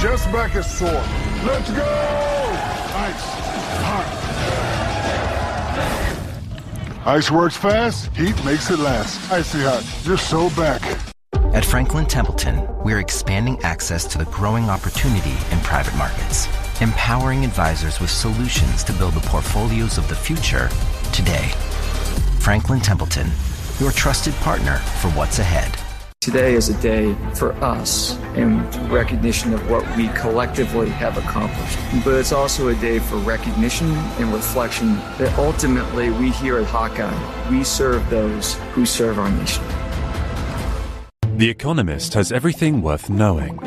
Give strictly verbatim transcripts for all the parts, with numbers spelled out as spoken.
Just back is sore. Let's go! Ice. Hot. Ice works fast. Heat makes it last. Icy Hot. You're so back. At Franklin Templeton, we're expanding access to the growing opportunity in private markets, empowering advisors with solutions to build the portfolios of the future today. Franklin Templeton, your trusted partner for what's ahead. Today is a day for us in recognition of what we collectively have accomplished. But it's also a day for recognition and reflection that ultimately we here at Hawkeye, we serve those who serve our nation. The Economist has everything worth knowing.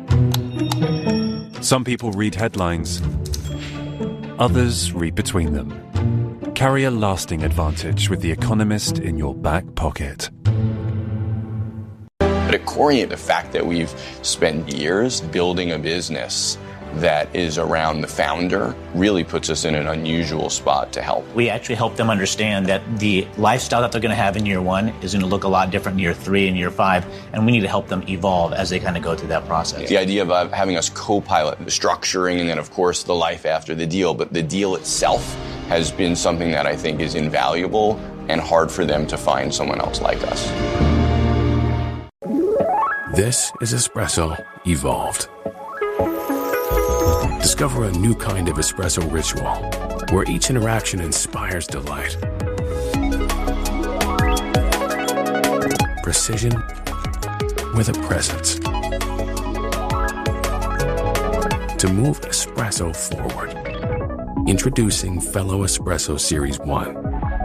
Some people read headlines, others read between them. Carry a lasting advantage with The Economist in your back pocket. But at Corient, the fact that we've spent years building a business that is around the founder really puts us in an unusual spot to help. We actually help them understand that the lifestyle that they're going to have in year one is going to look a lot different in year three and year five, and we need to help them evolve as they kind of go through that process. The idea of having us co-pilot the structuring and then, of course, the life after the deal, but the deal itself has been something that I think is invaluable and hard for them to find someone else like us. This is Espresso Evolved. Discover a new kind of espresso ritual where each interaction inspires delight. Precision with a presence. To move espresso forward. Introducing Fellow Espresso Series one.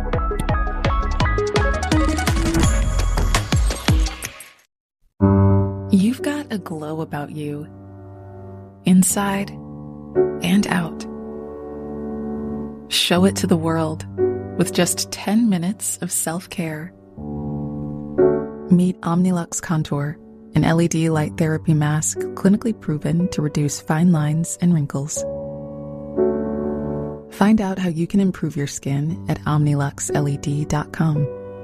You've got a glow about you, inside and out. Show it to the world with just ten minutes of self-care. Meet Omnilux Contour, an L E D light therapy mask clinically proven to reduce fine lines and wrinkles. Find out how you can improve your skin at omnilux L E D dot com.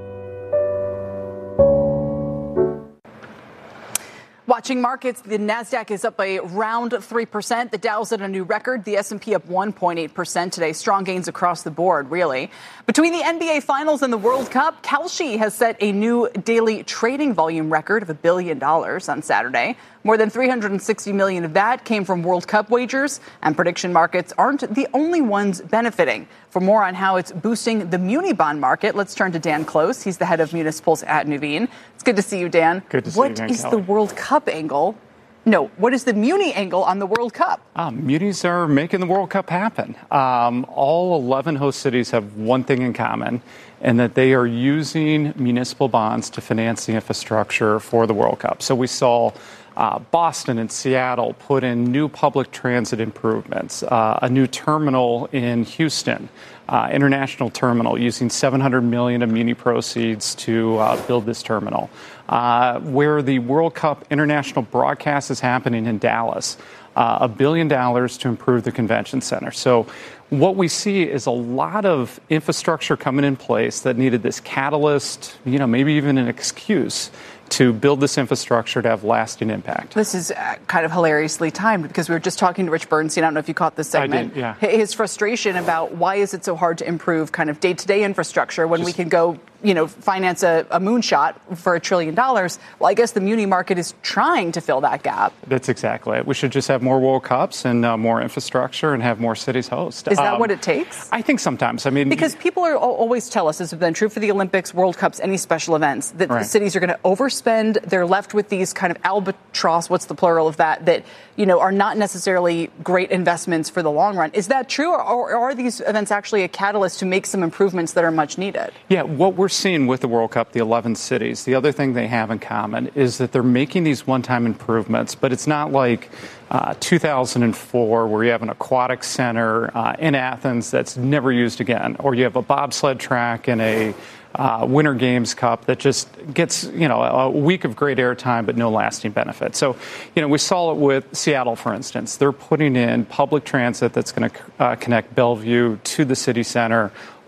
Watching markets, the NASDAQ is up around three percent. The Dow's at a new record. The S and P up one point eight percent today. Strong gains across the board, really. Between the N B A Finals and the World Cup, Kalshi has set a new daily trading volume record of a billion dollars on Saturday. More than three hundred sixty million of that came from World Cup wagers, and prediction markets aren't the only ones benefiting. For more on how it's boosting the muni bond market, let's turn to Dan Close. He's the head of Municipals at Nuveen. It's good to see you, Dan. Good to see what you again, is Kelly. the World Cup angle? No, what is the muni angle on the World Cup? Um, munis are making the World Cup happen. Um, all eleven host cities have one thing in common, and that they are using municipal bonds to finance the infrastructure for the World Cup. So we saw uh, Boston and Seattle put in new public transit improvements, uh, a new terminal in Houston, uh, international terminal, using seven hundred million dollars of muni proceeds to uh, build this terminal. Uh, where the World Cup international broadcast is happening in Dallas, uh, a billion dollars to improve the convention center. So what we see is a lot of infrastructure coming in place that needed this catalyst, you know, maybe even an excuse to build this infrastructure to have lasting impact. This is uh, kind of hilariously timed because we were just talking to Rich Bernstein. I don't know if you caught this segment. I did, yeah. His frustration about why is it so hard to improve kind of day-to-day infrastructure when just, we can go, you know, finance a, a moonshot for a trillion dollars. Well, I guess the muni market is trying to fill that gap. That's exactly it. We should just have more World Cups and uh, more infrastructure and have more cities host. Is that um, what it takes? I think sometimes. I mean, because people are always tell us, this has been true for the Olympics, World Cups, any special events, that right. the cities are going to overspend. They're left with these kind of albatross, what's the plural of that, that, you know, are not necessarily great investments for the long run. Is that true, or, or are these events actually a catalyst to make some improvements that are much needed? Yeah, what we're seeing with the World Cup, the eleven cities, the other thing they have in common is that they're making these one-time improvements, but it's not like uh, two thousand four where you have an aquatic center uh, in Athens that's never used again, or you have a bobsled track and a Uh, Winter Games Cup that just gets, you know, a week of great airtime but no lasting benefit. So, you know, we saw it with Seattle, for instance. They're putting in public transit that's going to uh, connect Bellevue to the city center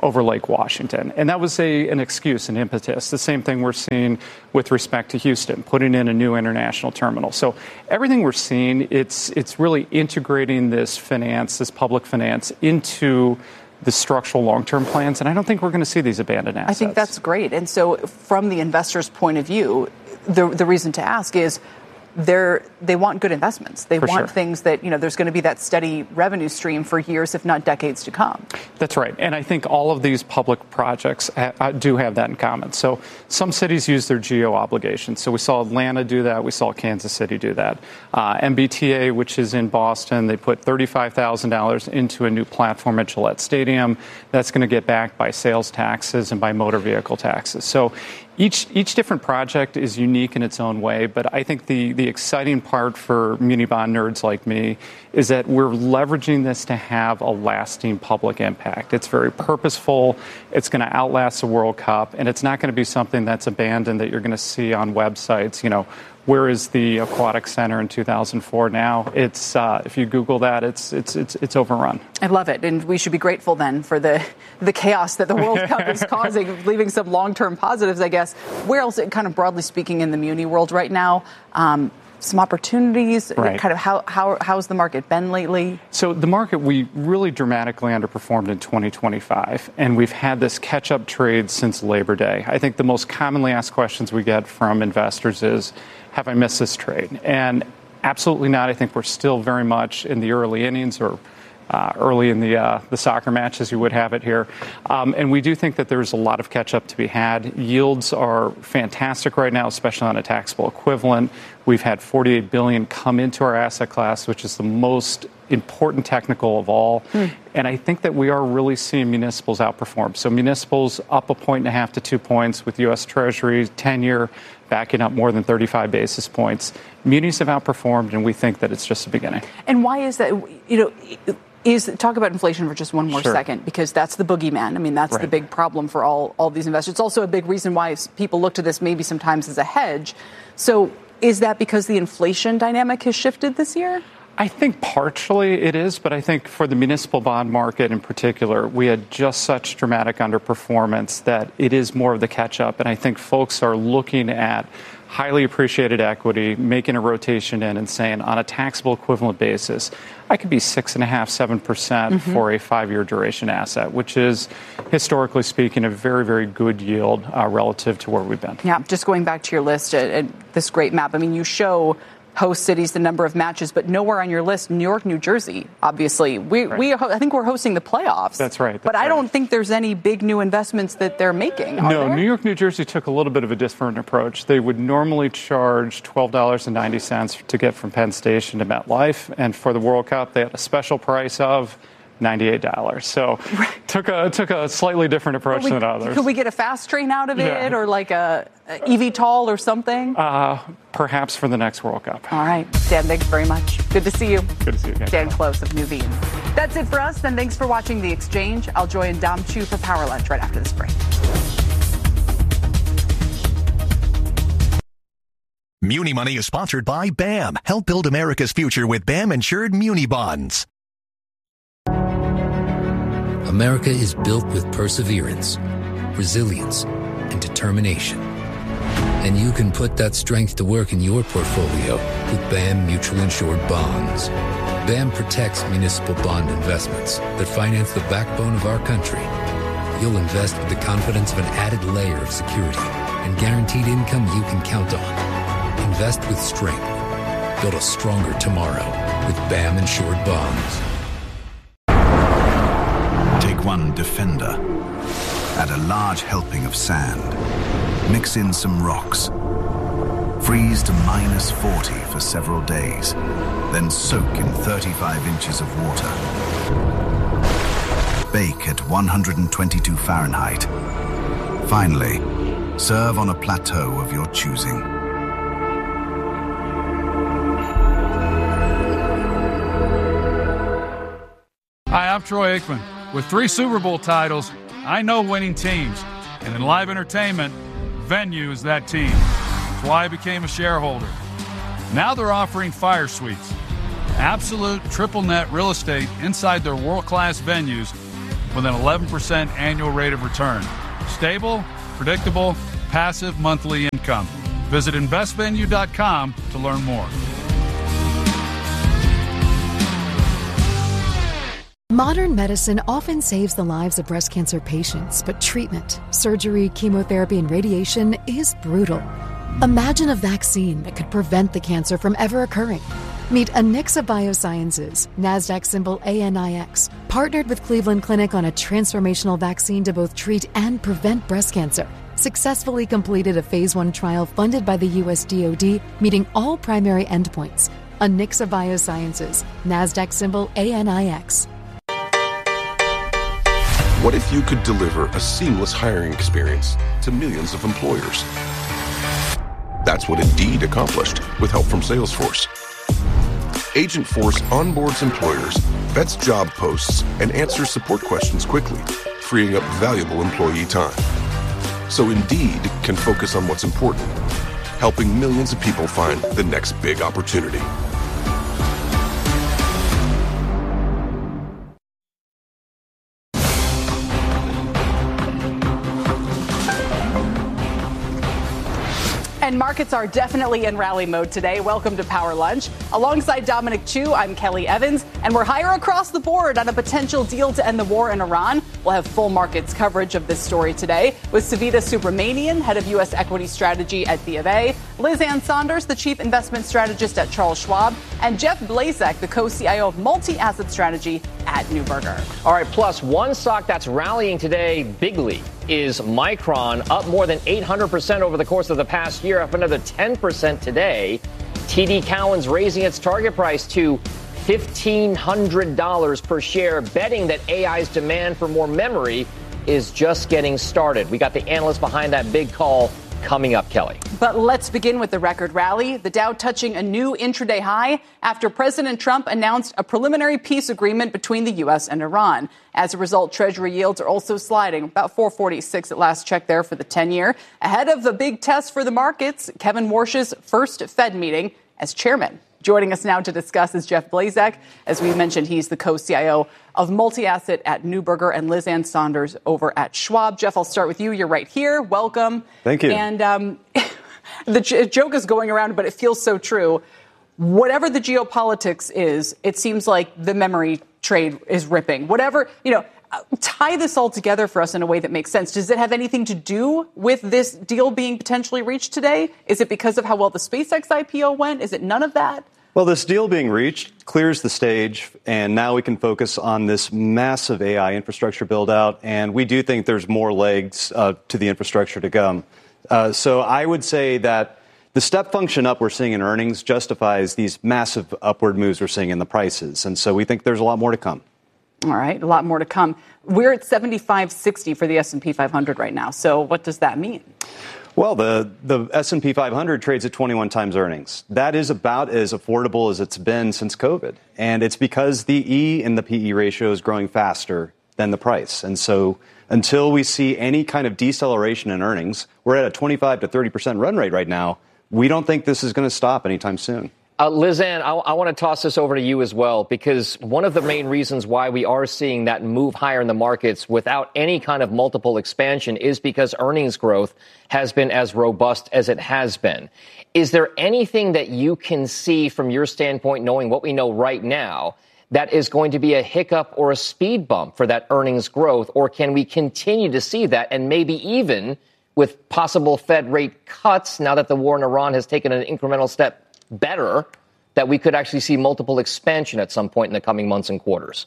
over Lake Washington. And that was a, an excuse, an impetus. The same thing we're seeing with respect to Houston, putting in a new international terminal. So everything we're seeing, it's it's really integrating this finance, this public finance, into the structural long-term plans. And I don't think we're going to see these abandoned assets. I think that's great. And so from the investor's point of view, the the reason to ask is, They're, they want good investments. They For want sure. things that, you know, there's going to be that steady revenue stream for years, if not decades to come. That's right. And I think all of these public projects ha- do have that in common. So some cities use their geo obligations. So we saw Atlanta do that. We saw Kansas City do that. Uh, M B T A, which is in Boston, they put thirty-five thousand dollars into a new platform at Gillette Stadium. That's going to get backed by sales taxes and by motor vehicle taxes. So Each each different project is unique in its own way, but I think the, the exciting part for muni bond nerds like me is that we're leveraging this to have a lasting public impact. It's very purposeful, it's going to outlast the World Cup, and it's not going to be something that's abandoned that you're going to see on websites, you know, where is the aquatic center in two thousand four now? It's uh, if you Google that, it's it's it's it's overrun. I love it, and we should be grateful then for the the chaos that the World Cup is causing, leaving some long-term positives, I guess. Where else, kind of broadly speaking, in the muni world right now? Um, some opportunities, right. kind of how how how's the market been lately? So the market, we really dramatically underperformed in twenty twenty-five, and we've had this catch-up trade since Labor Day. I think the most commonly asked questions we get from investors is, have I missed this trade? And absolutely not. I think we're still very much in the early innings, or uh, early in the uh, the soccer match, as you would have it here. Um, and we do think that there's a lot of catch-up to be had. Yields are fantastic right now, especially on a taxable equivalent. We've had forty-eight billion dollars come into our asset class, which is the most important technical of all. Hmm. And I think that we are really seeing municipals outperform. So municipals up a point and a half to two points with U S Treasury ten-year backing up more than thirty-five basis points. Munis have outperformed, and we think that it's just the beginning. And why is that? You know, is talk about inflation for just one more Sure. second, because that's the boogeyman. I mean, that's Right. the big problem for all, all these investors. It's also a big reason why people look to this maybe sometimes as a hedge. So is that because the inflation dynamic has shifted this year? I think partially it is, but I think for the municipal bond market in particular, we had just such dramatic underperformance that it is more of the catch-up. And I think folks are looking at highly appreciated equity, making a rotation in and saying, on a taxable equivalent basis, I could be six and a half, seven percent Mm-hmm. for a five-year duration asset, which is, historically speaking, a very, very good yield uh, relative to where we've been. Yeah, just going back to your list uh, and this great map. I mean, you show host cities, the number of matches, but nowhere on your list, New York, New Jersey, obviously. We, Right. we I think we're hosting the playoffs. That's right, that's but I right. don't think there's any big new investments that they're making, are No, there? New York, New Jersey took a little bit of a different approach. They would normally charge twelve dollars and ninety cents to get from Penn Station to MetLife, and for the World Cup, they had a special price of ninety-eight dollars. So took a took a slightly different approach we, than others. Could we get a fast train out of it, Yeah. or like a, a eVTOL or something? Uh, perhaps for the next World Cup. All right, Dan, thanks very much. Good to see you. Good to see you again. Dan Close of Nuveen. That's it for us. Then thanks for watching The Exchange. I'll join Dom Chu for Power Lunch right after this break. Muni Money is sponsored by B A M. Help build America's future with B A M-insured Muni Bonds. America is built with perseverance, resilience, and determination. And you can put that strength to work in your portfolio with B A M Mutual Insured Bonds. B A M protects municipal bond investments that finance the backbone of our country. You'll invest with the confidence of an added layer of security and guaranteed income you can count on. Invest with strength. Build a stronger tomorrow with B A M Insured Bonds. Take one Defender. Add a large helping of sand. Mix in some rocks. Freeze to minus forty for several days. Then soak in thirty-five inches of water. Bake at one hundred twenty-two Fahrenheit. Finally, serve on a plateau of your choosing. Hi, I'm Troy Aikman. With three Super Bowl titles, I know winning teams. And in live entertainment, Venue is that team. That's why I became a shareholder. Now they're offering Fire Suites, absolute triple net real estate inside their world-class venues, with an eleven percent annual rate of return. Stable, predictable, passive monthly income. Visit invest venue dot com to learn more. Modern medicine often saves the lives of breast cancer patients, but treatment, surgery, chemotherapy, and radiation is brutal. Imagine a vaccine that could prevent the cancer from ever occurring. Meet Anixa Biosciences, NASDAQ symbol A N I X, partnered with Cleveland Clinic on a transformational vaccine to both treat and prevent breast cancer. Successfully completed a phase one trial funded by the U S D O D, meeting all primary endpoints. Anixa Biosciences, NASDAQ symbol A N I X. What if you could deliver a seamless hiring experience to millions of employers? That's what Indeed accomplished with help from Salesforce. Agentforce onboards employers, vets job posts, and answers support questions quickly, freeing up valuable employee time. So Indeed can focus on what's important, helping millions of people find the next big opportunity. And markets are definitely in rally mode today. Welcome to Power Lunch. Alongside Dominic Chu, I'm Kelly Evans, and we're higher across the board on a potential deal to end the war in Iran. We'll have full markets coverage of this story today with Savita Subramanian, head of U S equity strategy at B of A, Liz Ann Saunders, the chief investment strategist at Charles Schwab, and Jeff Blazek, the co-C I O of multi-asset strategy at Neuberger. All right, plus one stock that's rallying today bigly is Micron, up more than eight hundred percent over the course of the past year, up another ten percent today. T D Cowen's raising its target price to fifteen hundred dollars per share, betting that A I's demand for more memory is just getting started. We got the analyst behind that big call coming up, Kelly. But let's begin with the record rally. The Dow touching a new intraday high after President Trump announced a preliminary peace agreement between the U S and Iran. As a result, Treasury yields are also sliding, about four forty-six at last check there for the ten-year. Ahead of the big test for the markets, Kevin Warsh's first Fed meeting as chairman. Joining us now to discuss is Jeff Blazek. As we mentioned, he's the co-C I O of multi-asset at Neuberger, and Liz Ann Saunders over at Schwab. Jeff, I'll start with you. You're right here. Welcome. Thank you. And um, the j- joke is going around, but it feels so true. Whatever the geopolitics is, it seems like the memory trade is ripping. Whatever, you know, tie this all together for us in a way that makes sense. Does it have anything to do with this deal being potentially reached today? Is it because of how well the SpaceX I P O went? Is it none of that? Well, this deal being reached clears the stage, and now we can focus on this massive A I infrastructure build-out, and we do think there's more legs uh, to the infrastructure to come. Uh, so I would say that the step function up we're seeing in earnings justifies these massive upward moves we're seeing in the prices, and so we think there's a lot more to come. All right, a lot more to come. We're at seventy-five sixty for the S and P five hundred right now, so what does that mean? Well, the, the S and P five hundred trades at twenty-one times earnings. That is about as affordable as it's been since COVID. And it's because the E in the P E ratio is growing faster than the price. And so until we see any kind of deceleration in earnings, we're at a twenty-five to thirty percent run rate right now. We don't think this is going to stop anytime soon. Uh, Liz Ann, I, I want to toss this over to you as well, because one of the main reasons why we are seeing that move higher in the markets without any kind of multiple expansion is because earnings growth has been as robust as it has been. Is there anything that you can see from your standpoint, knowing what we know right now, that is going to be a hiccup or a speed bump for that earnings growth? Or can we continue to see that, and maybe even with possible Fed rate cuts, now that the war in Iran has taken an incremental step better, that we could actually see multiple expansion at some point in the coming months and quarters?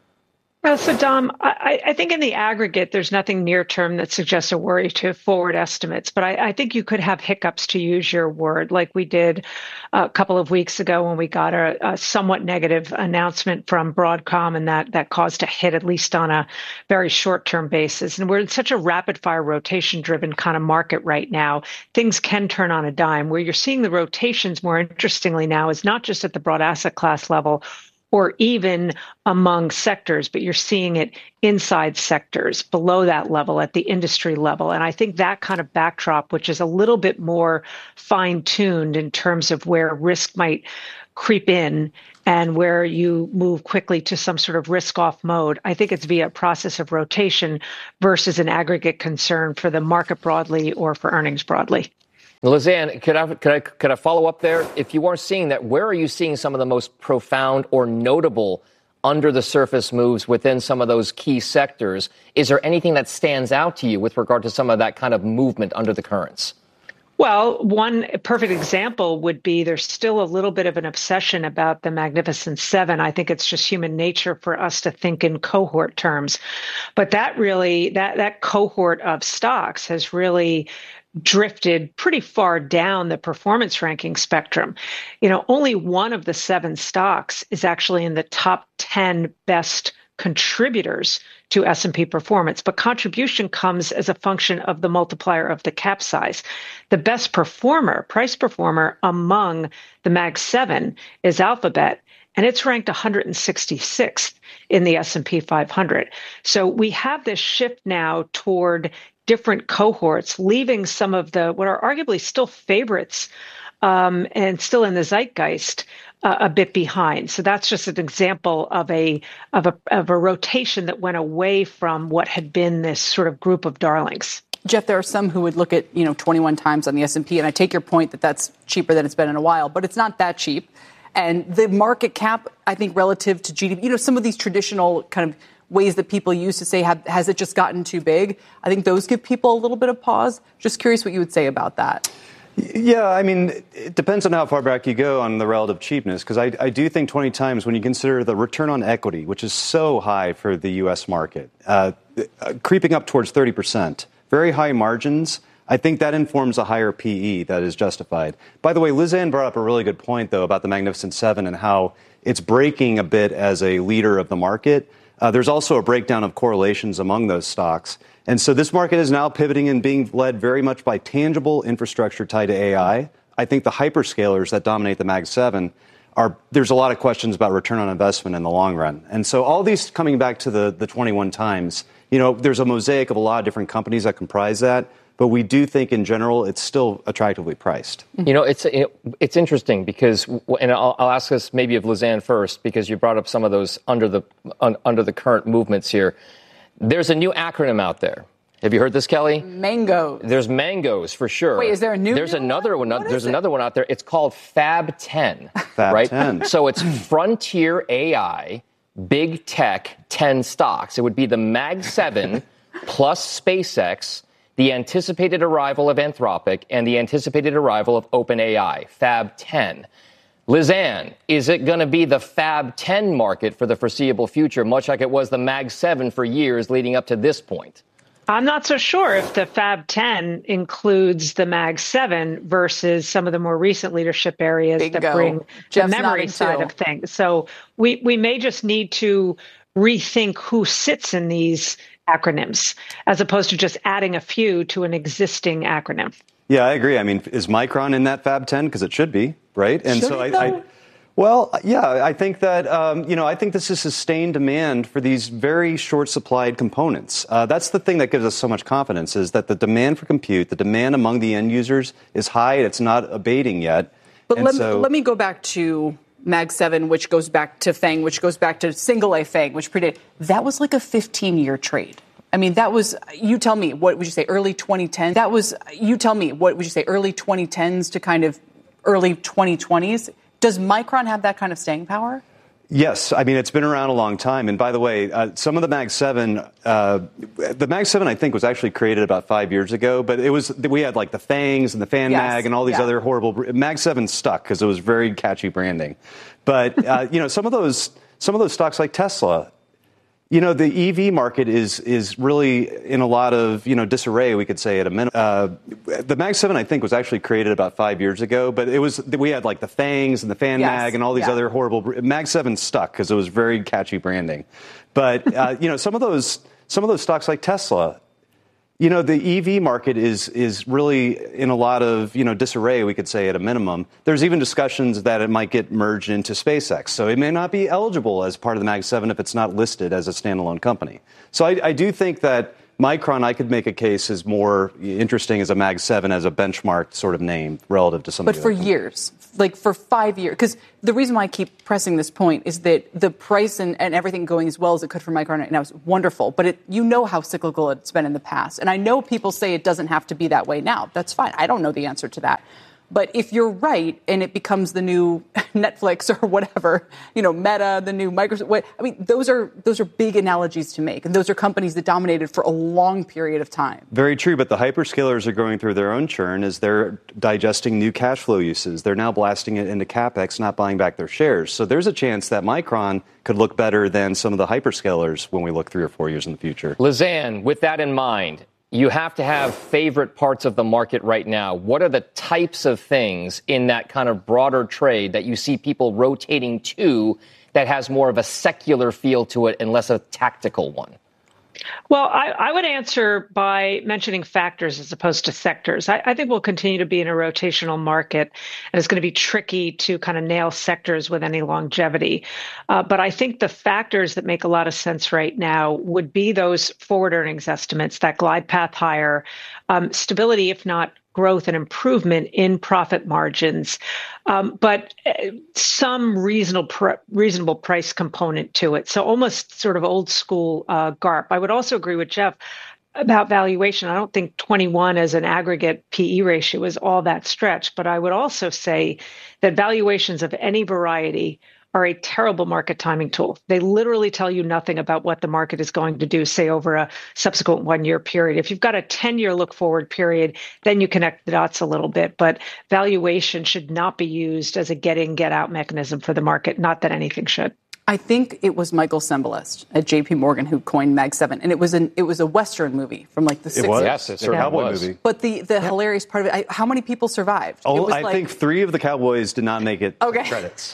Well, so, Dom, I, I think in the aggregate, there's nothing near term that suggests a worry to forward estimates. But I, I think you could have hiccups, to use your word, like we did a couple of weeks ago when we got a, a somewhat negative announcement from Broadcom, and that, that caused a hit, at least on a very short term basis. And we're in such a rapid fire rotation driven kind of market right now. Things can turn on a dime. Where you're seeing the rotations more interestingly now is not just at the broad asset class level or even among sectors, but you're seeing it inside sectors, below that level, at the industry level. And I think that kind of backdrop, which is a little bit more fine-tuned in terms of where risk might creep in and where you move quickly to some sort of risk-off mode, I think it's via a process of rotation versus an aggregate concern for the market broadly or for earnings broadly. Lizanne, could I, could I, could I follow up there? If you weren't seeing that, where are you seeing some of the most profound or notable under the surface moves within some of those key sectors? Is there anything that stands out to you with regard to some of that kind of movement under the currents? Well, one perfect example would be there's still a little bit of an obsession about the Magnificent Seven. I think it's just human nature for us to think in cohort terms. But that really, that, that cohort of stocks has really drifted pretty far down the performance ranking spectrum. You know, only one of the seven stocks is actually in the top ten best contributors to S and P performance, but contribution comes as a function of the multiplier of the cap size. The best performer, price performer among the Mag seven is Alphabet, and it's ranked one hundred sixty-sixth in the S and P five hundred. So we have this shift now toward different cohorts, leaving some of the, what are arguably still favorites um, and still in the zeitgeist, Uh, a bit behind. So that's just an example of a of a of a rotation that went away from what had been this sort of group of darlings. Jeff, there are some who would look at, you know, twenty-one times on the S and P, and I take your point that that's cheaper than it's been in a while, but it's not that cheap. And the market cap, I think, relative to G D P, you know, some of these traditional kind of ways that people use to say, have, has it just gotten too big? I think those give people a little bit of pause. Just curious what you would say about that. Yeah, I mean, it depends on how far back you go on the relative cheapness, because I, I do think twenty times when you consider the return on equity, which is so high for the U S market, uh, uh, creeping up towards thirty percent, very high margins, I think that informs a higher P E that is justified. By the way, Lizanne brought up a really good point, though, about the Magnificent Seven and how it's breaking a bit as a leader of the market. Uh, there's also a breakdown of correlations among those stocks. And so this market is now pivoting and being led very much by tangible infrastructure tied to A I. I think the hyperscalers that dominate the Mag seven are, there's a lot of questions about return on investment in the long run. And so all these coming back to the, the twenty-one times, you know, there's a mosaic of a lot of different companies that comprise that. But we do think in general it's still attractively priced. You know, it's it's interesting because, and I'll, I'll ask this maybe of Lizanne first, because you brought up some of those under the un, under the current movements here. There's a new acronym out there. Have you heard this, Kelly? Mango. There's mangoes for sure. Wait, is there a new? There's new another one. one. What There's is another it? one out there. It's called Fab ten. Fab right? ten. So it's Frontier A I, Big Tech ten stocks. It would be the Mag seven plus SpaceX, the anticipated arrival of Anthropic, and the anticipated arrival of OpenAI, Fab ten. Lizanne, is it going to be the Fab ten market for the foreseeable future, much like it was the Mag seven for years leading up to this point? I'm not so sure if the Fab ten includes the Mag seven versus some of the more recent leadership areas Bingo. that bring Jeff's the memory nodding side too. of things. So we, we may just need to rethink who sits in these acronyms, as opposed to just adding a few to an existing acronym. Yeah, I agree. I mean, is Micron in that Fab ten? Because it should be, right? And Should so it, I, I, though? well, yeah, I think that um, you know, I think this is sustained demand for these very short-supplied components. Uh, that's the thing that gives us so much confidence, is that the demand for compute, the demand among the end users, is high. And it's not abating yet. But And let, so, me, let me go back to Mag seven, which goes back to FANG, which goes back to single A FANG, which predated. That was like a fifteen-year trade. I mean, that was, you tell me, what would you say, early twenty ten? That was, you tell me, what would you say, early twenty tens to kind of early twenty twenties? Does Micron have that kind of staying power? Yes, I mean, it's been around a long time. And by the way, uh, some of the Mag seven, uh, the Mag seven, I think, was actually created about five years ago. But it was, we had like the FANGs and the FanMag Yes, and all these yeah. other horrible. Mag seven stuck because it was very catchy branding. But, uh, you know, some of those some of those stocks like Tesla, you know, the E V market is is really in a lot of, you know, disarray, we could say, at a minimum. Uh, the Mag seven, I think, was actually created about five years ago, but it was, we had like the FANGs and the FanMag Yes, and all these yeah. other horrible. Mag seven stuck because it was very catchy branding. But, uh, you know, some of those some of those stocks like Tesla, You know, the E V market is is really in a lot of, you know, disarray, we could say, at a minimum. There's even discussions that it might get merged into SpaceX. So it may not be eligible as part of the Mag seven if it's not listed as a standalone company. So I, I do think that Micron, I could make a case, is more interesting as a Mag seven, as a benchmark sort of name relative to some But of the for other years, like for five years, because the reason why I keep pressing this point is that the price and, and everything going as well as it could for Micron right now is wonderful. But it, you know how cyclical it's been in the past. And I know people say it doesn't have to be that way now. That's fine. I don't know the answer to that. But if you're right and it becomes the new Netflix or whatever, you know, Meta, the new Microsoft, what, I mean, those are those are big analogies to make. And those are companies that dominated for a long period of time. Very true. But the hyperscalers are going through their own churn as they're digesting new cash flow uses. They're now blasting it into CapEx, not buying back their shares. So there's a chance that Micron could look better than some of the hyperscalers when we look three or four years in the future. Lizanne, with that in mind, you have to have favorite parts of the market right now. What are the types of things in that kind of broader trade that you see people rotating to that has more of a secular feel to it and less a tactical one? Well, I, I would answer by mentioning factors as opposed to sectors. I, I think we'll continue to be in a rotational market, and it's going to be tricky to kind of nail sectors with any longevity. Uh, but I think the factors that make a lot of sense right now would be those forward earnings estimates, that glide path higher, um, stability, if not growth and improvement in profit margins, um, but some reasonable pr- reasonable price component to it. So almost sort of old school uh, G A R P. I would also agree with Jeff about valuation. I don't think twenty-one as an aggregate P E ratio is all that stretched, but I would also say that valuations of any variety are a terrible market timing tool. They literally tell you nothing about what the market is going to do, say, over a subsequent one-year period. If you've got a ten-year look-forward period, then you connect the dots a little bit. But valuation should not be used as a get-in, get-out mechanism for the market, not that anything should. I think it was Michael Cembalest at J P Morgan who coined Mag seven, and it was an it was a Western movie from like the sixties. It was, yes, it's a cowboy movie. But the, the yeah. hilarious part of it, I, how many people survived? Oh, it was I like, think three of the Cowboys did not make it okay. to credits.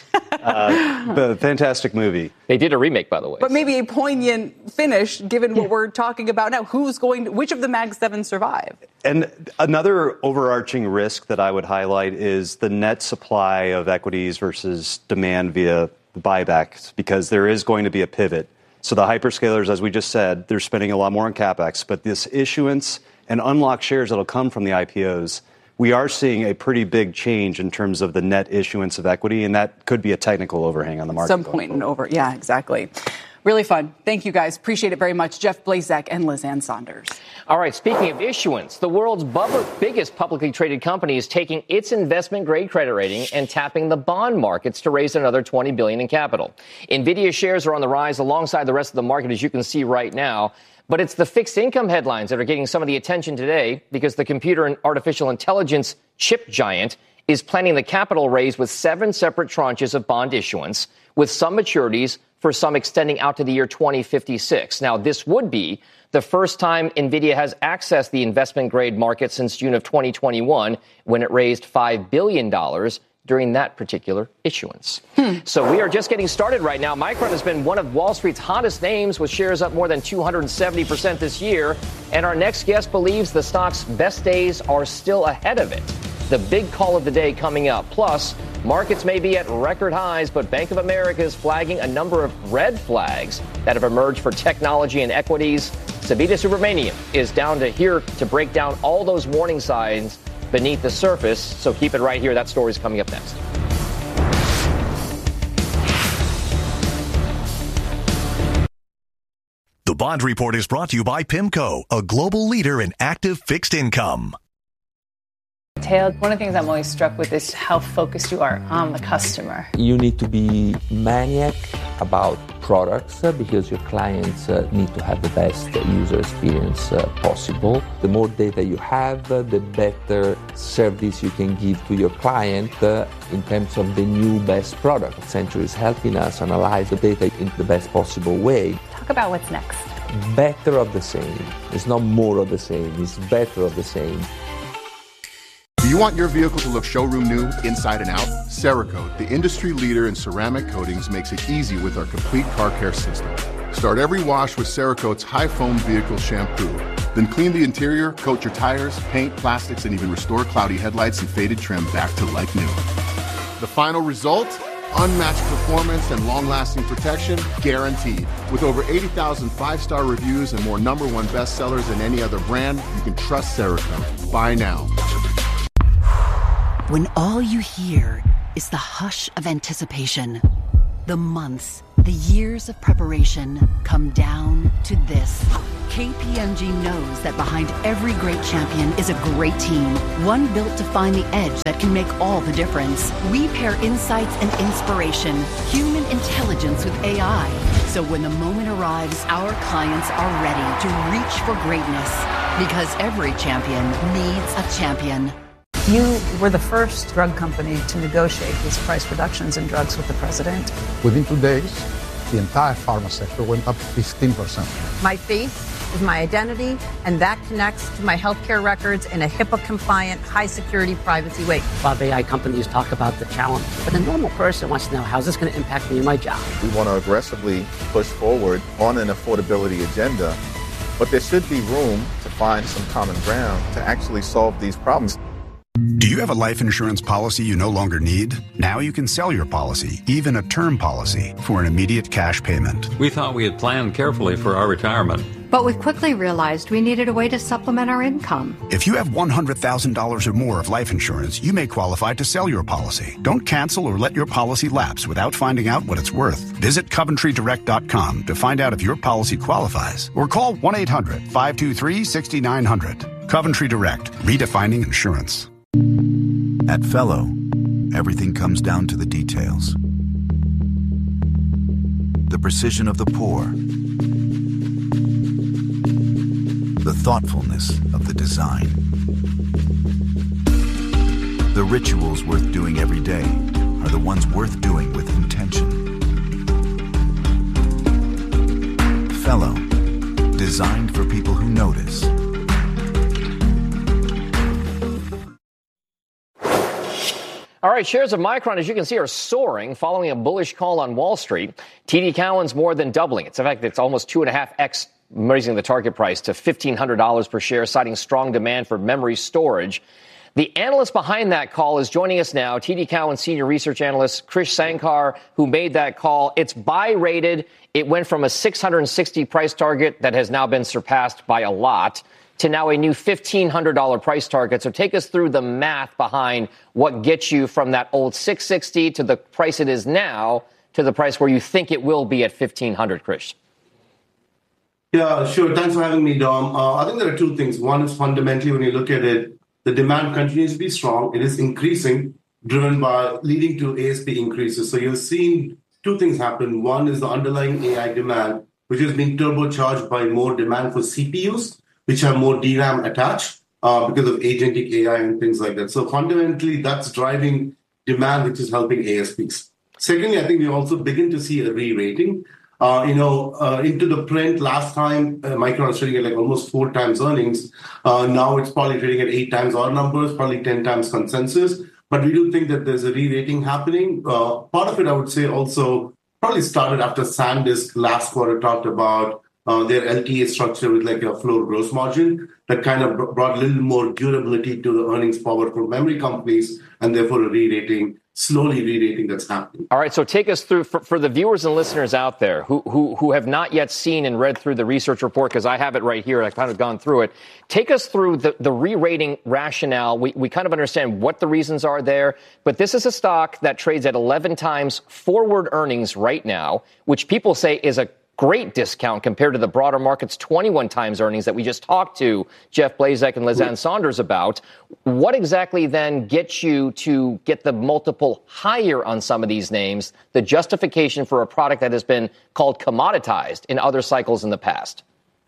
uh, but fantastic movie. They did a remake, by the way. But maybe a poignant finish, given what we're talking about now. Who's going to, which of the Mag seven survived? And another overarching risk that I would highlight is the net supply of equities versus demand via buybacks, because there is going to be a pivot. So the hyperscalers, as we just said, they're spending a lot more on CapEx, but this issuance and unlocked shares that will come from the I P Os, we are seeing a pretty big change in terms of the net issuance of equity, and that could be a technical overhang on the market. Some point and over. Yeah, exactly. Really fun. Thank you, guys. Appreciate it very much. Jeff Blazek and Lizanne Saunders. All right, speaking of issuance, the world's biggest publicly traded company is taking its investment-grade credit rating and tapping the bond markets to raise another twenty billion dollars in capital. NVIDIA shares are on the rise alongside the rest of the market, as you can see right now. But it's the fixed income headlines that are getting some of the attention today, because the computer and artificial intelligence chip giant is planning the capital raise with seven separate tranches of bond issuance, with some maturities for some extending out to the year twenty fifty-six. Now, this would be the first time NVIDIA has accessed the investment-grade market since June of twenty twenty-one, when it raised five billion dollars during that particular issuance. Hmm. So we are just getting started right now. Micron has been one of Wall Street's hottest names, with shares up more than two hundred seventy percent this year. And our next guest believes the stock's best days are still ahead of it. The big call of the day coming up. Plus, markets may be at record highs, but Bank of America is flagging a number of red flags that have emerged for technology and equities. Savita Subramanian is down to here to break down all those warning signs beneath the surface. So keep it right here. That story is coming up next. The Bond Report is brought to you by PIMCO, a global leader in active fixed income. One of the things I'm always struck with is how focused you are on the customer. You need to be maniac about products uh, because your clients uh, need to have the best user experience uh, possible. The more data you have, uh, the better service you can give to your client uh, in terms of the new best product. Accenture is helping us analyze the data in the best possible way. Talk about what's next. Better of the same. It's not more of the same. It's better of the same. Do you want your vehicle to look showroom new, inside and out? Cerakote, the industry leader in ceramic coatings, makes it easy with our complete car care system. Start every wash with Cerakote's high foam vehicle shampoo. Then clean the interior, coat your tires, paint, plastics, and even restore cloudy headlights and faded trim back to like new. The final result? Unmatched performance and long-lasting protection guaranteed. With over eighty thousand five-star reviews and more number one bestsellers than any other brand, you can trust Cerakote. Buy now. When all you hear is the hush of anticipation, the months, the years of preparation come down to this. K P M G knows that behind every great champion is a great team, one built to find the edge that can make all the difference. We pair insights and inspiration, human intelligence with A I. So when the moment arrives, our clients are ready to reach for greatness. Because every champion needs a champion. You were the first drug company to negotiate these price reductions in drugs with the president. Within two days, the entire pharma sector went up fifteen percent. My face is my identity, and that connects to my healthcare records in a HIPAA-compliant, high-security, privacy way. A lot of A I companies talk about the challenge, but the normal person wants to know, how's this going to impact me and my job? We want to aggressively push forward on an affordability agenda, but there should be room to find some common ground to actually solve these problems. Do you have a life insurance policy you no longer need? Now you can sell your policy, even a term policy, for an immediate cash payment. We thought we had planned carefully for our retirement. But we quickly realized we needed a way to supplement our income. If you have one hundred thousand dollars or more of life insurance, you may qualify to sell your policy. Don't cancel or let your policy lapse without finding out what it's worth. Visit Coventry Direct dot com to find out if your policy qualifies, or call one eight hundred, five two three, six nine zero zero. Coventry Direct, redefining insurance. At Fellow, everything comes down to the details. The precision of the pour, the thoughtfulness of the design. The rituals worth doing every day are the ones worth doing with intention. Fellow, designed for people who notice. All right, shares of Micron, as you can see, are soaring following a bullish call on Wall Street. T D Cowen's more than doubling. It's in fact, it's almost two and a half X raising the target price to fifteen hundred dollars per share, citing strong demand for memory storage. The analyst behind that call is joining us now, T D Cowen senior research analyst Krish Sankar, who made that call. It's buy rated. It went from a six hundred sixty price target that has now been surpassed by a lot to now a new fifteen hundred dollars price target. So take us through the math behind what gets you from that old six sixty to the price it is now to the price where you think it will be at fifteen hundred, Krish. Yeah, sure. Thanks for having me, Dom. Uh, I think there are two things. One is fundamentally, when you look at it, the demand continues to be strong. It is increasing, driven by leading to A S P increases. So you're seeing two things happen. One is the underlying A I demand, which is being turbocharged by more demand for C P Us, which have more D RAM attached uh, because of agentic A I and things like that. So fundamentally, that's driving demand, which is helping A S Ps. Secondly, I think we also begin to see a re-rating. Uh, you know, uh, into the print last time, uh, Micron was trading at like almost four times earnings. Uh, now it's probably trading at eight times our numbers, probably ten times consensus. But we do think that there's a re-rating happening. Uh, part of it, I would say, also probably started after SanDisk last quarter talked about uh, their L T A structure with like a floor gross margin that kind of brought a little more durability to the earnings power for memory companies, and therefore a re-rating, slowly re-rating that's happening. All right, so take us through, for, for the viewers and listeners out there who, who, who have not yet seen and read through the research report, because I have it right here, I've kind of gone through it. Take us through the, the re-rating rationale. We, we kind of understand what the reasons are there, but this is a stock that trades at eleven times forward earnings right now, which people say is a great discount compared to the broader market's twenty-one times earnings that we just talked to Jeff Blazek and Lizanne Saunders about. What exactly then gets you to get the multiple higher on some of these names, the justification for a product that has been called commoditized in other cycles in the past?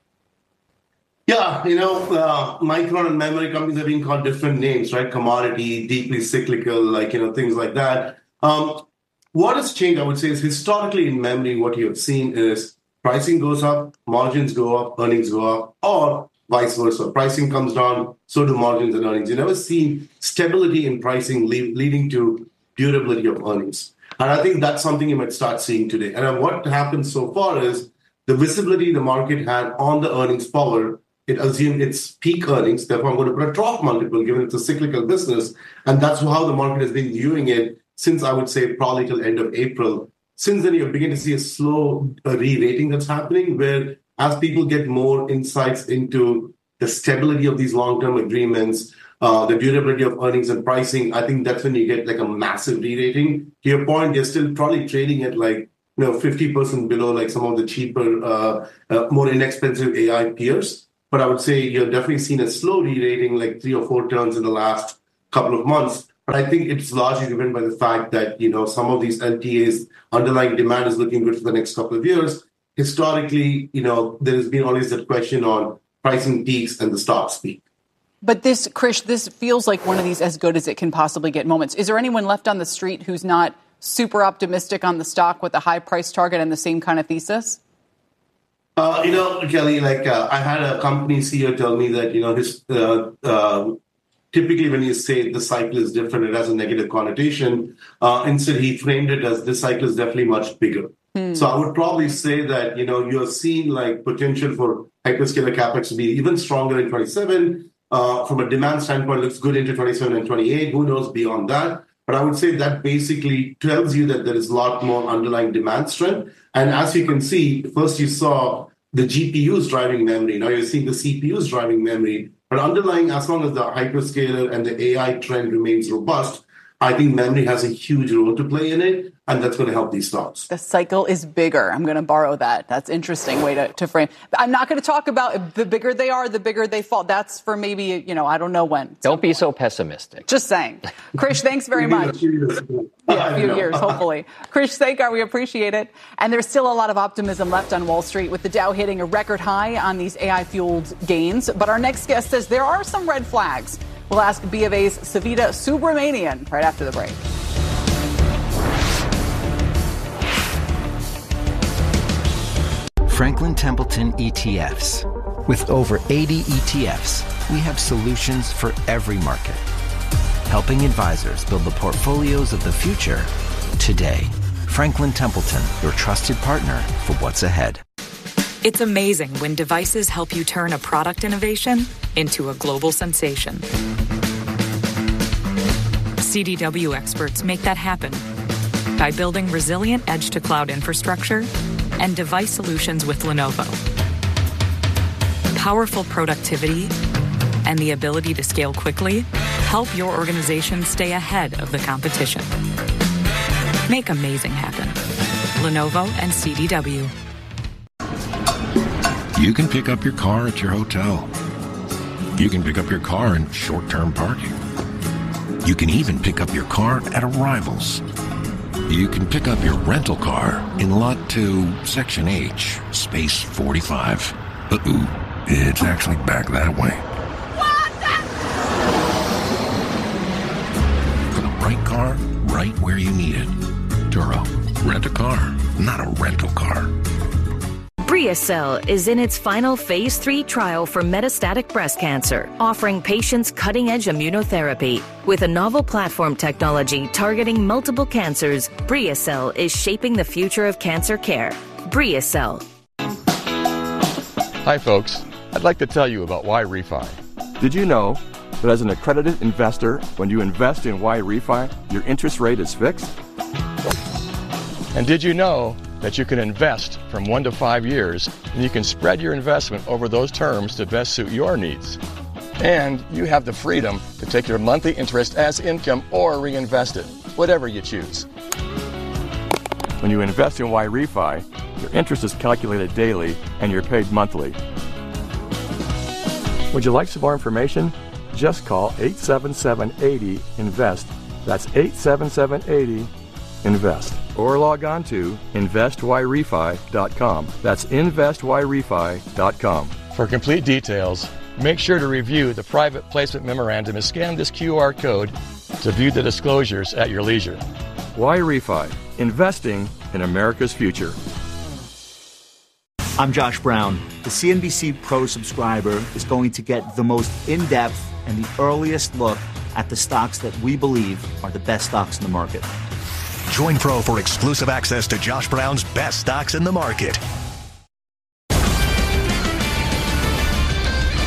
Yeah, you know, uh, Micron and memory companies are being called different names, right? Commodity, deeply cyclical, like, you know, things like that. Um, what has changed, I would say, is historically in memory, what you have seen is pricing goes up, margins go up, earnings go up, or vice versa. Pricing comes down, so do margins and earnings. You never see stability in pricing le- leading to durability of earnings. And I think that's something you might start seeing today. And what happened so far is the visibility the market had on the earnings power it assumed its peak earnings. Therefore, I'm going to put a trough multiple, given it's a cyclical business. And that's how the market has been viewing it since, I would say, probably till end of April. Since then, you're beginning to see a slow uh, re-rating that's happening, where as people get more insights into the stability of these long-term agreements, uh, the durability of earnings and pricing, I think that's when you get like a massive re-rating. To your point, they're still probably trading at like, you know, fifty percent below like some of the cheaper, uh, uh, more inexpensive A I peers. But I would say you're definitely seen a slow re-rating, like three or four turns in the last couple of months. But I think it's largely driven by the fact that, you know, some of these L T As, underlying demand is looking good for the next couple of years. Historically, you know, there's been always that question on pricing peaks and the stocks peak. But this, Krish, this feels like one of these as good as it can possibly get moments. Is there anyone left on the street who's not super optimistic on the stock with a high price target and the same kind of thesis? Uh, you know, Kelly, like uh, I had a company C E O tell me that, you know, his uh, uh, typically when you say the cycle is different, it has a negative connotation. Uh, instead, he framed it as this cycle is definitely much bigger. Hmm. So I would probably say that, you know, you're seeing like potential for hyperscaler capex to be even stronger in twenty-seven. Uh, from a demand standpoint, looks good into twenty-seven and twenty-eight. Who knows beyond that? But I would say that basically tells you that there is a lot more underlying demand strength. And as you can see, first you saw the G P Us driving memory. Now you're seeing the C P Us driving memory. But underlying, as long as the hyperscaler and the A I trend remains robust, I think memory has a huge role to play in it, and that's going to help these stocks. The cycle is bigger. I'm going to borrow that. That's an interesting way to, to frame. I'm not going to talk about the bigger they are, the bigger they fall. That's for maybe, you know, I don't know when. Don't be so pessimistic. Just saying. Krish, thanks very much. Yeah, a few years, hopefully. Krish Sankar, we appreciate it. And there's still a lot of optimism left on Wall Street, with the Dow hitting a record high on these A I-fueled gains. But our next guest says there are some red flags. We'll ask B of A's Savita Subramanian right after the break. Franklin Templeton E T Fs. With over eighty E T Fs, we have solutions for every market, helping advisors build the portfolios of the future today. Franklin Templeton, your trusted partner for what's ahead. It's amazing when devices help you turn a product innovation into a global sensation. C D W experts make that happen by building resilient edge-to-cloud infrastructure and device solutions with Lenovo. Powerful productivity and the ability to scale quickly help your organization stay ahead of the competition. Make amazing happen. Lenovo and C D W. You can pick up your car at your hotel. You can pick up your car in short-term parking. You can even pick up your car at Arrivals. You can pick up your rental car in Lot two, Section H, Space forty-five. But ooh, it's actually back that way. For the right car, right where you need it. Turo, rent a car, not a rental car. BriaCell is in its final phase three trial for metastatic breast cancer, offering patients cutting-edge immunotherapy. With a novel platform technology targeting multiple cancers, BriaCell is shaping the future of cancer care. BriaCell. Hi, folks. I'd like to tell you about Y-Refi. Did you know that as an accredited investor, when you invest in Y-Refi, your interest rate is fixed? And did you know that you can invest from one to five years, and you can spread your investment over those terms to best suit your needs? And you have the freedom to take your monthly interest as income or reinvest it, whatever you choose. When you invest in Y-Refi, your interest is calculated daily and you're paid monthly. Would you like some more information? Just call eight seven seven, eight zero, INVEST. That's eight seven seven, eight zero, INVEST. Or log on to invest y refi dot com. That's invest y refi dot com. For complete details, make sure to review the private placement memorandum and scan this Q R code to view the disclosures at your leisure. Y-Refi, investing in America's future. I'm Josh Brown. The C N B C Pro subscriber is going to get the most in-depth and the earliest look at the stocks that we believe are the best stocks in the market. Join Pro for exclusive access to Josh Brown's best stocks in the market.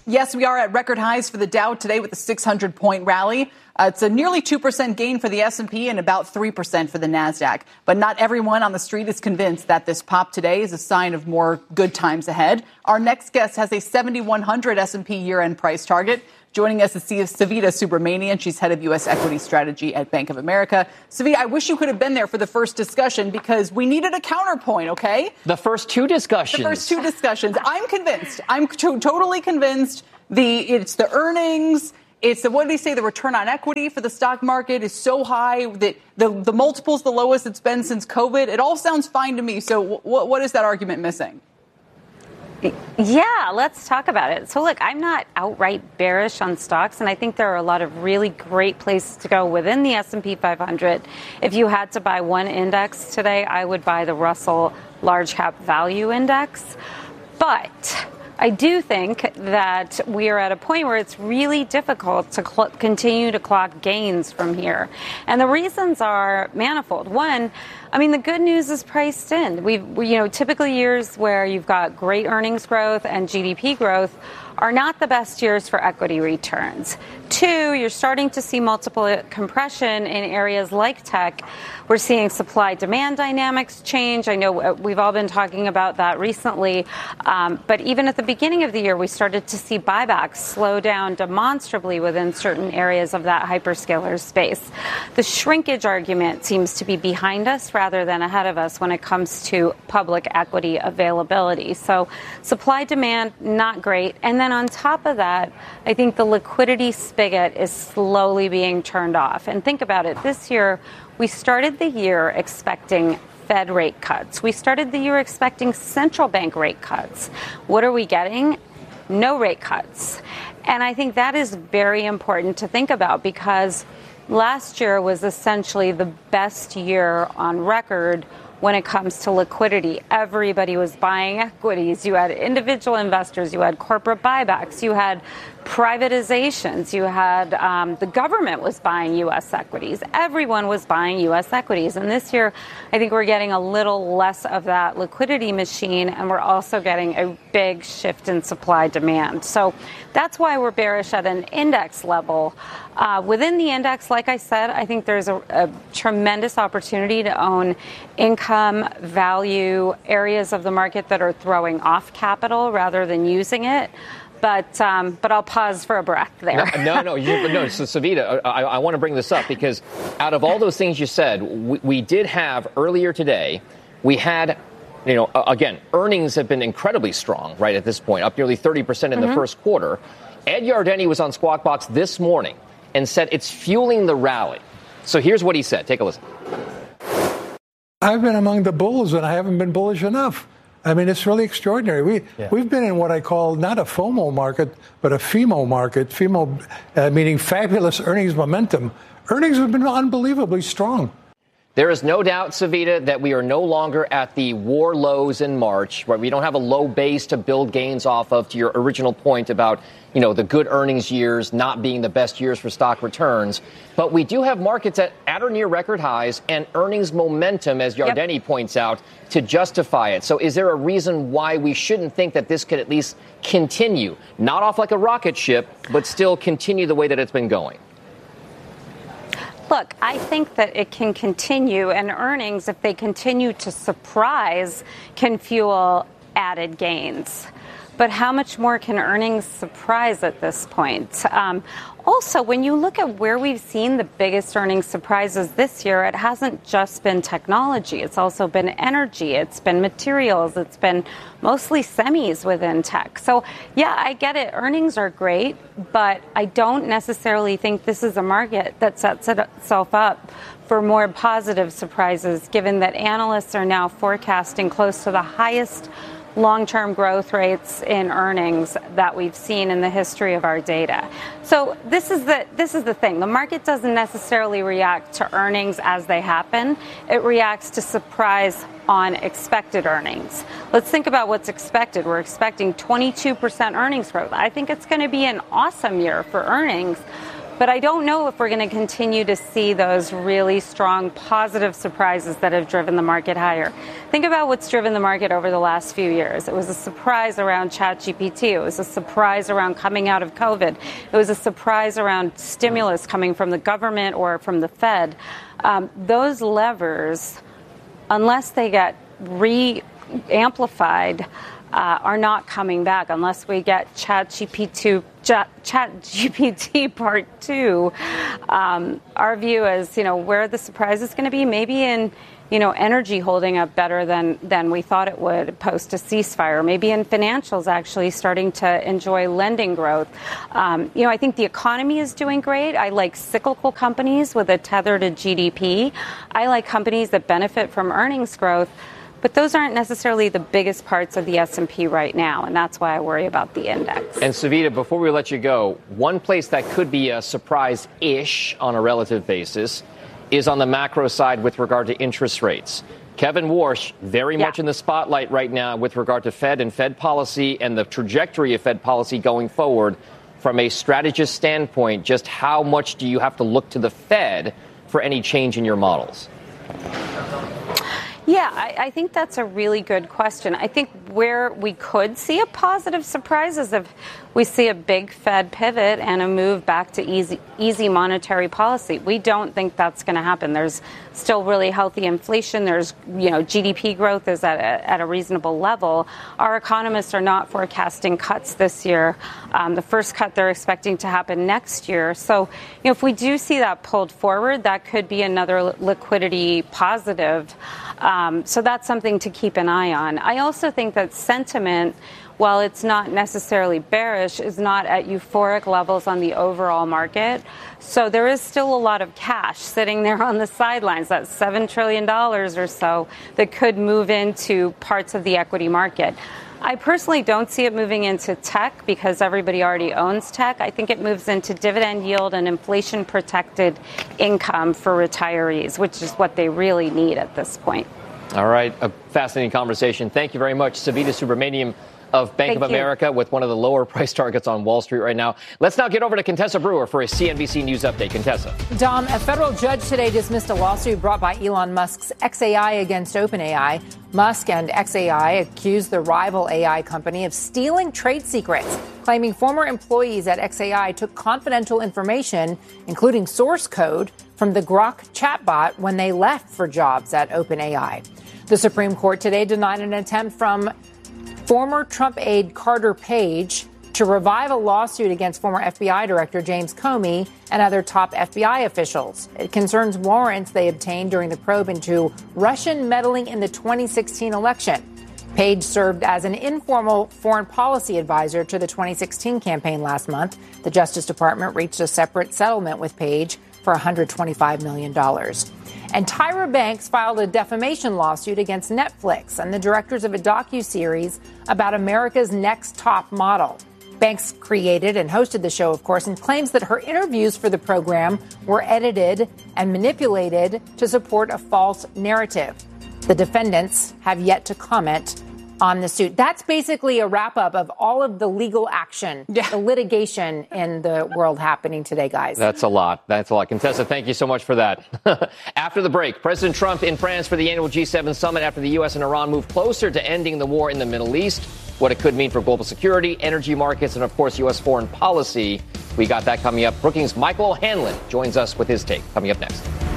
Yes, we are at record highs for the Dow today with a six hundred point rally. Uh, it's a nearly two percent gain for the S and P and about three percent for the NASDAQ. But not everyone on the street is convinced that this pop today is a sign of more good times ahead. Our next guest has a seventy-one hundred S and P year-end price target. Joining us is Savita Subramanian. She's head of U S equity strategy at Bank of America. Savita, I wish you could have been there for the first discussion because we needed a counterpoint, okay? The first two discussions. The first two discussions. I'm convinced. I'm to- totally convinced the it's the earnings. It's the, what do they say, the return on equity for the stock market is so high that the, the multiple's the lowest it's been since COVID. It all sounds fine to me. So w- what is that argument missing? Yeah, let's talk about it. So, look, I'm not outright bearish on stocks, and I think there are a lot of really great places to go within the S and P five hundred. If you had to buy one index today, I would buy the Russell Large Cap Value Index. But I do think that we are at a point where it's really difficult to cl- continue to clock gains from here. And the reasons are manifold. One, I mean, the good news is priced in. We've, we, you know, typically years where you've got great earnings growth and G D P growth are not the best years for equity returns. Two, you're starting to see multiple compression in areas like tech. We're seeing supply-demand dynamics change. I know we've all been talking about that recently. Um, but even at the beginning of the year, we started to see buybacks slow down demonstrably within certain areas of that hyperscaler space. The shrinkage argument seems to be behind us rather than ahead of us when it comes to public equity availability. So supply-demand, not great. And then on top of that, I think the liquidity spigot is slowly being turned off. And think about it. This year, we started the year expecting Fed rate cuts. We started the year expecting central bank rate cuts. What are we getting? No rate cuts. And I think that is very important to think about because last year was essentially the best year on record when it comes to liquidity. Everybody was buying equities. You had individual investors. You had corporate buybacks. You had privatizations. You had um, the government was buying U S equities. Everyone was buying U S equities. And this year, I think we're getting a little less of that liquidity machine, and we're also getting a big shift in supply demand. So that's why we're bearish at an index level. Uh, within the index, like I said, I think there's a, a tremendous opportunity to own income, value, areas of the market that are throwing off capital rather than using it. But um, but I'll pause for a breath there. No, no, no. You, no so, Savita, I, I want to bring this up because out of all those things you said, we, we did have earlier today, we had, you know, again, earnings have been incredibly strong, right, at this point, up nearly thirty percent in mm-hmm. the first quarter. Ed Yardeni was on Squawk Box this morning and said it's fueling the rally. So here's what he said. Take a listen. I've been among the bulls, and I haven't been bullish enough. I mean, it's really extraordinary. We, yeah. We've been in what I call not a FOMO market, but a FEMO market, FEMO uh, meaning fabulous earnings momentum. Earnings have been unbelievably strong. There is no doubt, Savita, that we are no longer at the war lows in March, where we don't have a low base to build gains off of, to your original point about, you know, the good earnings years not being the best years for stock returns. But we do have markets at, at or near record highs and earnings momentum, as Yardeni yep. points out, to justify it. So is there a reason why we shouldn't think that this could at least continue, not off like a rocket ship, but still continue the way that it's been going? Look, I think that it can continue, and earnings, if they continue to surprise, can fuel added gains. But how much more can earnings surprise at this point? Um, also, when you look at where we've seen the biggest earnings surprises this year, it hasn't just been technology. It's also been energy. It's been materials. It's been mostly semis within tech. So, yeah, I get it. Earnings are great, but I don't necessarily think this is a market that sets itself up for more positive surprises, given that analysts are now forecasting close to the highest long-term growth rates in earnings that we've seen in the history of our data. So this is the this is the thing. The market doesn't necessarily react to earnings as they happen. It reacts to surprise on expected earnings. Let's think about what's expected. We're expecting twenty-two percent earnings growth. I think it's going to be an awesome year for earnings. But I don't know if we're going to continue to see those really strong positive surprises that have driven the market higher. Think about what's driven the market over the last few years. It was a surprise around ChatGPT. It was a surprise around coming out of COVID. It was a surprise around stimulus coming from the government or from the Fed. Um, those levers, unless they get re-amplified, uh, are not coming back unless we get ChatGPT ChatGPT Part Two. Um, our view is, you know, where the surprise is going to be, maybe in, you know, energy holding up better than than we thought it would post a ceasefire. Maybe in financials actually starting to enjoy lending growth. Um, you know, I think the economy is doing great. I like cyclical companies with a tether to G D P. I like companies that benefit from earnings growth. But those aren't necessarily the biggest parts of the S and P right now, and that's why I worry about the index. And Savita, before we let you go, one place that could be a surprise-ish on a relative basis is on the macro side with regard to interest rates. Kevin Warsh, very yeah. much in the spotlight right now with regard to Fed and Fed policy and the trajectory of Fed policy going forward. From a strategist standpoint, just how much do you have to look to the Fed for any change in your models? Yeah, I, I think that's a really good question. I think where we could see a positive surprise is if we see a big Fed pivot and a move back to easy, easy monetary policy. We don't think that's going to happen. There's still really healthy inflation. There's, you know, G D P growth is at a, at a reasonable level. Our economists are not forecasting cuts this year. Um, the first cut they're expecting to happen next year. So, you know, if we do see that pulled forward, that could be another liquidity positive. Um, so that's something to keep an eye on. I also think that sentiment, while it's not necessarily bearish, is not at euphoric levels on the overall market. So there is still a lot of cash sitting there on the sidelines. That's seven trillion dollars or so that could move into parts of the equity market. I personally don't see it moving into tech because everybody already owns tech. I think it moves into dividend yield and inflation-protected income for retirees, which is what they really need at this point. All right. A fascinating conversation. Thank you very much. Savita Subramaniam of Bank Thank of you. America with one of the lower price targets on Wall Street right now. Let's now get over to Contessa Brewer for a C N B C News update. Contessa. Dom, a federal judge today dismissed a lawsuit brought by Elon Musk's X A I against OpenAI. Musk and X A I accused the rival A I company of stealing trade secrets, claiming former employees at X A I took confidential information, including source code, from the Grok chatbot when they left for jobs at OpenAI. The Supreme Court today denied an attempt from former Trump aide Carter Page to revive a lawsuit against former F B I Director James Comey and other top F B I officials. It concerns warrants they obtained during the probe into Russian meddling in the twenty sixteen election. Page served as an informal foreign policy advisor to the twenty sixteen campaign last month. The Justice Department reached a separate settlement with Page for one hundred twenty-five million dollars. And Tyra Banks filed a defamation lawsuit against Netflix and the directors of a docuseries about America's Next Top Model. Banks created and hosted the show, of course, and claims that her interviews for the program were edited and manipulated to support a false narrative. The defendants have yet to comment on the suit. That's basically a wrap up of all of the legal action, yeah. the litigation in the world happening today, guys. That's a lot. That's a lot. Contessa, thank you so much for that. After the break, President Trump in France for the annual G seven summit after the U S and Iran move closer to ending the war in the Middle East, what it could mean for global security, energy markets, and, of course, U S foreign policy. We got that coming up. Brookings' Michael O'Hanlon joins us with his take coming up next.